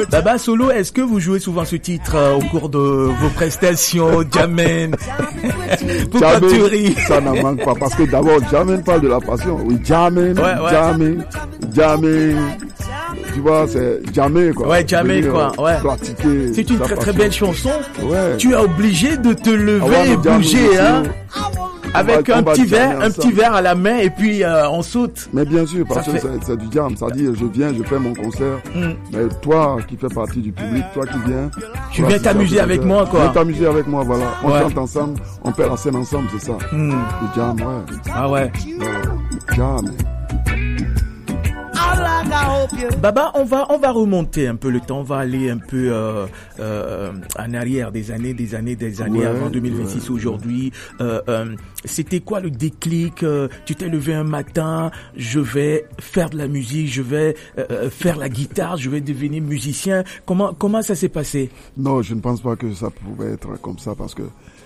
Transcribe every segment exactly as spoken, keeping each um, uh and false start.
Baba Solo, est-ce que vous jouez souvent ce titre euh, au cours de vos prestations, Jamen? Pourquoi tu ris? Ça n'en manque pas, parce que d'abord, Jamen parle de la passion. Oui, Jamen, ouais, ouais. Jamen, Jamen. Tu vois, c'est jamais quoi. Ouais, jamais quoi. Ouais. Pratiquer. C'est une très passion. très belle chanson. Ouais. Tu es obligé de te lever ah ouais, et bouger, hein. Avec va, un petit verre, un ensemble. petit verre à la main et puis euh, on saute. Mais bien sûr, parce ça que fait... c'est, c'est du jam. Ça dit, je viens, je fais mon concert. Mm. Mais toi qui fais partie du public, toi qui viens. Tu viens t'amuser avec concert. moi, quoi. Tu viens t'amuser avec moi, voilà. On ouais. chante ensemble, on perd la scène ensemble, c'est ça. Mm. Le jam, ouais. Ah ouais. Voilà. Le jam. Baba, on va on va remonter un peu le temps, on va aller un peu euh, euh, en arrière, des années, des années, des années ouais, avant deux mille vingt-six ouais, aujourd'hui. Euh, euh, c'était quoi le déclic? euh, Tu t'es levé un matin, je vais faire de la musique, je vais euh, faire la guitare, je vais devenir musicien. Comment comment ça s'est passé? Non, je ne pense pas que ça pouvait être comme ça parce que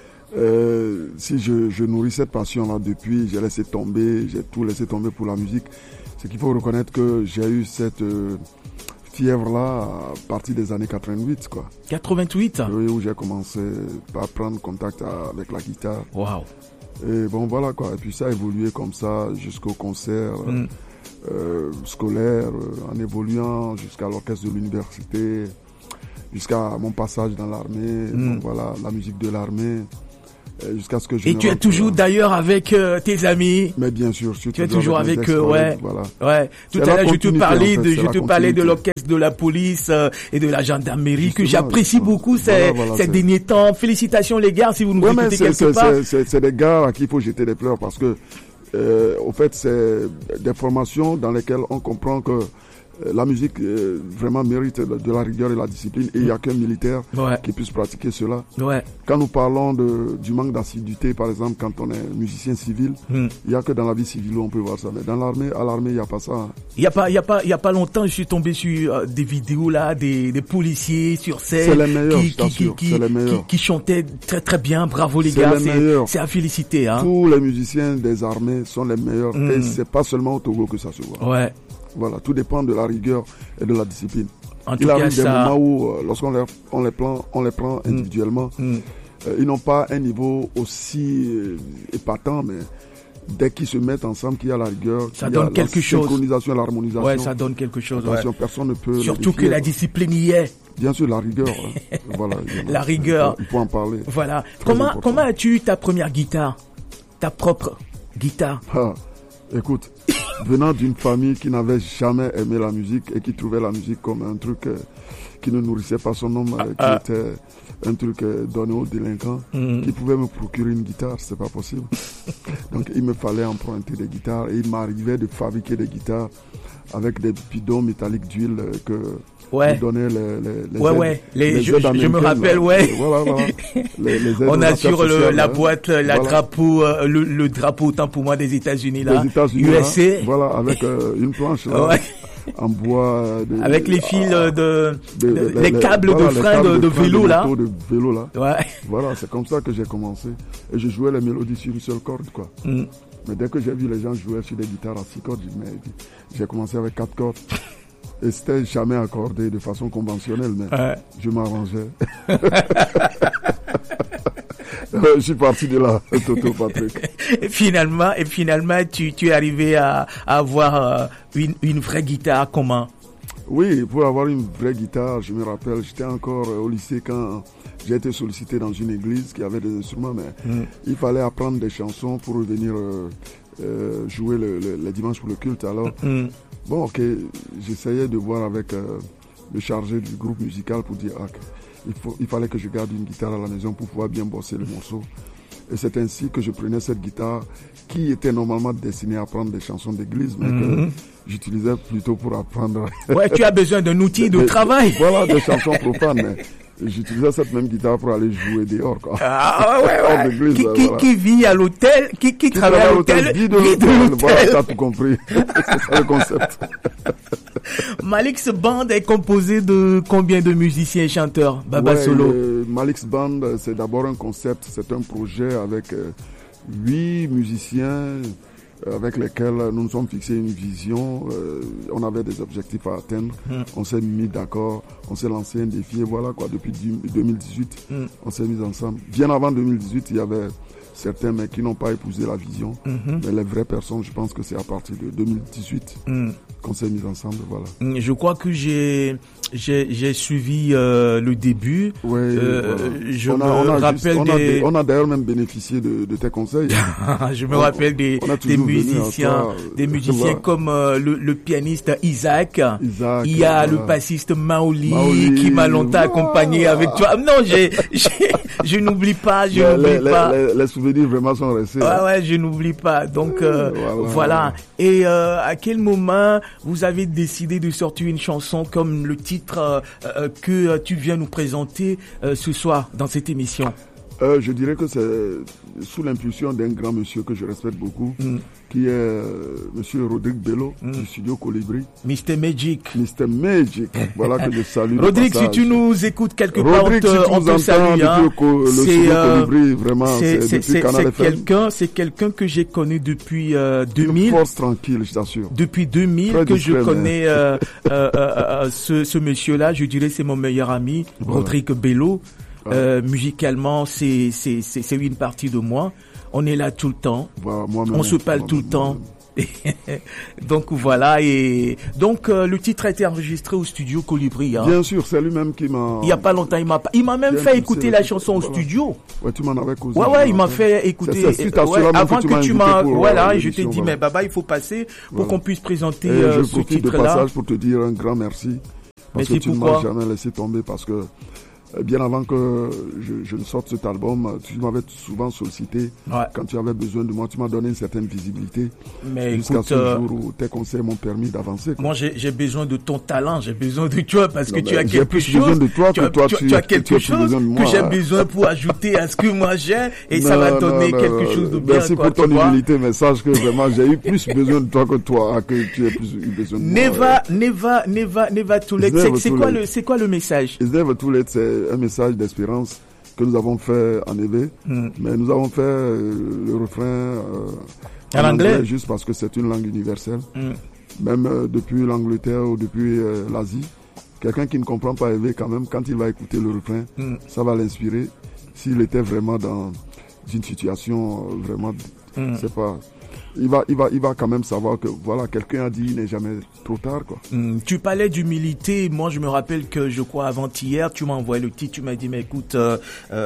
euh, si je, je nourris cette passion-là depuis, j'ai laissé tomber, j'ai tout laissé tomber pour la musique. C'est qu'il faut reconnaître que j'ai eu cette euh, fièvre-là à partir des années quatre-vingt-huit, quoi. quatre-vingt-huit? Oui, où j'ai commencé à prendre contact avec la guitare. Waouh. Et bon, voilà, quoi. Et puis ça a évolué comme ça jusqu'au concert mm. euh, scolaire, euh, en évoluant jusqu'à l'orchestre de l'université, jusqu'à mon passage dans l'armée. Mm. Donc voilà, la musique de l'armée. Jusqu'à ce que je et tu es toujours d'ailleurs avec euh, tes amis. Mais bien sûr, tu es toujours avec, avec eux, ouais. Voilà. Ouais. Tout c'est à l'heure, je te parlais en fait, de, je te parlais de l'orchestre de la police euh, et de la gendarmerie justement, que j'apprécie beaucoup ces, voilà, voilà, ces derniers temps. Félicitations les gars, si vous nous ouais, écoutez quelque c'est, part. C'est, c'est, c'est des gars à qui il faut jeter des fleurs parce que, euh, au fait, c'est des formations dans lesquelles on comprend que la musique euh, vraiment mérite de, de la rigueur et de la discipline et il n'y a qu'un militaire ouais. qui puisse pratiquer cela. Ouais. Quand nous parlons de, du manque d'assiduité, par exemple, quand on est musicien civil, il mm. n'y a que dans la vie civile où on peut voir ça. Mais dans l'armée, à l'armée, il n'y a pas ça. Il n'y a pas, il y a pas, il y a pas longtemps, je suis tombé sur euh, des vidéos là, des, des policiers sur scène c'est les meilleurs, qui, je t'assure, qui, c'est les meilleurs. Qui, qui chantaient très très bien. Bravo les c'est gars, les c'est, meilleurs. c'est à féliciter. Hein. Tous les musiciens des armées sont les meilleurs mm. et c'est pas seulement au Togo que ça se voit. Ouais. Voilà, tout dépend de la rigueur et de la discipline. En il tout arrive cas, des ça... moments où, euh, lorsqu'on les, on les prend, on les prend mmh. individuellement, mmh. Euh, ils n'ont pas un niveau aussi euh, épatant, mais dès qu'ils se mettent ensemble, qu'il y a la rigueur, ça qu'il donne y a quelque la chose. synchronisation, l'harmonisation. Ouais, ça donne quelque chose. Attention, ouais. personne ne peut. Surtout que la discipline y est. Bien sûr, la rigueur. Hein. Voilà. La rigueur. Il faut en parler. Voilà. Comment, comment as-tu eu ta première guitare, ta propre guitare? Ah, écoute. Venant d'une famille qui n'avait jamais aimé la musique et qui trouvait la musique comme un truc euh, qui ne nourrissait pas son homme, euh, qui ah. était un truc euh, donné aux délinquants, mm. qui pouvait me procurer une guitare, c'est pas possible. Donc il me fallait emprunter des guitares et il m'arrivait de fabriquer des guitares avec des bidons métalliques d'huile euh, que ouais. me donnaient les, les, les ouais, aides, ouais. Les, les je, je me rappelle, là. ouais. Voilà, voilà. Les, les on a sur le, sociales, la hein. boîte, la voilà. drapeau, euh, le, le drapeau autant pour moi des États-Unis là, des États-Unis, U S A. Hein. Voilà, avec euh, une planche là. Ouais. En bois de, avec les fils ah, de, de, de les, les câbles voilà, de frein de, de, de vélo là de vélo là ouais. Voilà, c'est comme ça que j'ai commencé et je jouais les mélodies sur une seule corde quoi. Mm. Mais dès que j'ai vu les gens jouer sur des guitares à six cordes, j'ai, dit, j'ai commencé avec quatre cordes et c'était jamais accordé de façon conventionnelle, mais ouais. je m'arrangeais. Je suis parti de là, Toto Patrick. Et finalement, et finalement, tu, tu es arrivé à, à avoir euh, une, une vraie guitare, comment? Oui, pour avoir une vraie guitare, je me rappelle, j'étais encore au lycée quand j'ai été sollicité dans une église qui avait des instruments, mais mm. il fallait apprendre des chansons pour revenir euh, euh, jouer le, le, les dimanches pour le culte. Alors, mm. bon, ok, j'essayais de voir avec euh, le chargé du groupe musical pour dire, ah, il, faut, il fallait que je garde une guitare à la maison pour pouvoir bien bosser les morceaux. Et c'est ainsi que je prenais cette guitare qui était normalement destinée à apprendre des chansons d'église, mais mm-hmm. que j'utilisais plutôt pour apprendre. Ouais, tu as besoin d'un outil de, de travail. Voilà, des chansons profanes, mais j'utilisais cette même guitare pour aller jouer dehors, quoi. Ah, ouais, ouais. D'église, qui, qui, voilà. qui vit à l'hôtel, qui, qui, qui travaille à l'hôtel, vit de l'hôtel. Voilà, t'as tout compris. C'est ça le concept. Malix Band est composé de combien de musiciens et chanteurs, Baba ouais, Solo? euh, Malix Band, c'est d'abord un concept, c'est un projet avec euh, huit musiciens avec lesquels nous nous sommes fixés une vision, euh, on avait des objectifs à atteindre, mm. on s'est mis d'accord, on s'est lancé un défi et voilà quoi, depuis deux mille dix-huit, mm. on s'est mis ensemble. Bien avant deux mille dix-huit, il y avait certains mais qui n'ont pas épousé la vision, mm-hmm. mais les vraies personnes, je pense que c'est à partir de deux mille dix-huit mm. qu'on s'est mis ensemble, voilà. Je crois que j'ai j'ai, j'ai suivi euh, le début. Oui, euh, voilà. Je on me a, on a rappelle juste, on des... a, on a d'ailleurs même bénéficié de, de tes conseils. je me on, rappelle des, des musiciens, toi, des musiciens voilà. comme euh, le, le pianiste Isaac. Isaac Il y a voilà. le bassiste Maoli, Maoli qui m'a longtemps oh. accompagné avec toi. Non, j'ai, j'ai, je n'oublie pas, je les, n'oublie les, pas. Les, les souvenirs vraiment sont restés. Ouais, hein. ouais, je n'oublie pas. Donc euh, voilà. voilà. Et euh, à quel moment vous avez décidé de sortir une chanson comme le titre euh, euh, que euh, tu viens nous présenter euh, ce soir dans cette émission? Euh, je dirais que c'est sous l'impulsion d'un grand monsieur que je respecte beaucoup, mm. qui est euh, monsieur Rodrigue Bello, mm. du studio Colibri. mister Magic. mister Magic, voilà que je salue. Rodrigue, si tu nous écoutes quelque part, Rodrigue, on te, si on te salue. Hein. Le, le studio euh, Colibri, vraiment, c'est, c'est, c'est, depuis c'est quelqu'un, c'est quelqu'un que j'ai connu depuis euh, deux mille. Une force tranquille, je t'assure. Depuis deux mille Très que discret, je connais euh, euh, euh, euh, ce, ce monsieur-là. Je dirais c'est mon meilleur ami, voilà. Rodrigue Bello. Euh, musicalement, c'est, c'est, c'est, c'est une partie de moi. On est là tout le temps. Voilà, on se parle tout le temps. Donc voilà, et donc euh, le titre a été enregistré au studio Colibri. Hein. Bien sûr, c'est lui-même qui m'a. Il y a pas longtemps, il m'a, il m'a même fait écouter la chanson au voilà. studio. Ouais, tu m'en avais causé. Ouais, ouais, il m'a fait écouter. C'est, c'est ouais, avant que, que tu m'as, pour, voilà, euh, et je t'ai dit, voilà. mais Baba, il faut passer pour voilà. qu'on puisse présenter et euh, je ce profite titre-là. de passage pour te dire un grand merci. Parce merci que tu ne m'as jamais laissé tomber parce que. Bien avant que je, je ne sorte cet album, tu m'avais souvent sollicité. Ouais. Quand tu avais besoin de moi, tu m'as donné une certaine visibilité. Mais jusqu'à écoute, ce jour où tes conseils m'ont permis d'avancer. Quoi. Moi, j'ai, j'ai besoin de ton talent, j'ai besoin de toi parce non, que tu as quelque plus chose. Besoin de toi tu que as, toi, tu, tu, tu as quelque tu chose moi, que j'ai hein. besoin pour ajouter à ce que moi j'ai et non, ça va donner non, quelque non, chose de bien. Merci quoi, pour ton humilité, mais sache que vraiment j'ai eu plus besoin de toi que toi, que tu aies plus eu besoin de moi. Never, never, never, never too late. C'est, c'est quoi le, c'est quoi le message? It's never too late, c'est un message d'espérance que nous avons fait en éveil, mm. mais nous avons fait euh, le refrain euh, en, en anglais, anglais juste parce que c'est une langue universelle. Mm. Même euh, depuis l'Angleterre ou depuis euh, l'Asie, quelqu'un qui ne comprend pas éveil quand même, quand il va écouter le refrain, mm. ça va l'inspirer. S'il était vraiment dans une situation euh, vraiment, mm. c'est pas... Il va, il va, il va quand même savoir que voilà, quelqu'un a dit il n'est jamais trop tard, quoi. Mmh, tu parlais d'humilité. Moi, je me rappelle que je crois avant-hier, tu m'as envoyé le titre, tu m'as dit mais écoute, euh,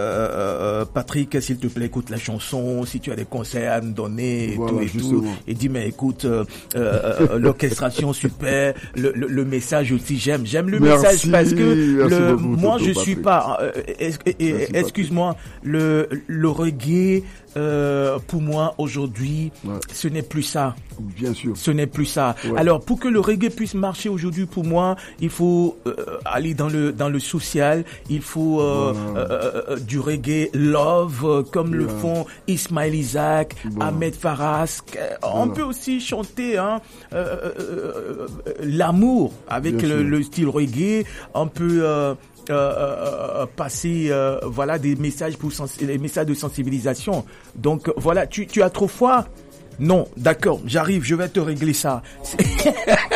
euh, Patrick, s'il te plaît, écoute la chanson. Si tu as des conseils à me donner et voilà, tout et justement. tout. Et dis mais écoute, euh, euh, l'orchestration super, le, le, le message aussi j'aime, j'aime le merci, message parce que le, beaucoup, moi Toto, je Patrick. suis pas, euh, es, es, excuse-moi, le le reggae. Euh, pour moi aujourd'hui, ouais. ce n'est plus ça. Bien sûr. Ce n'est plus ça. Ouais. Alors pour que le reggae puisse marcher aujourd'hui, pour moi, il faut euh, aller dans le dans le social. Il faut euh, voilà. euh, euh, du reggae love euh, comme voilà. le font Ismaël Isaac, voilà. Ahmed Faras. On voilà. peut aussi chanter hein, euh, euh, euh, l'amour avec le, le style reggae. On peut euh, Euh, euh, passer euh, voilà des messages pour sens- les messages de sensibilisation. Donc voilà, tu tu as trop froid? Non, d'accord, j'arrive, je vais te régler ça.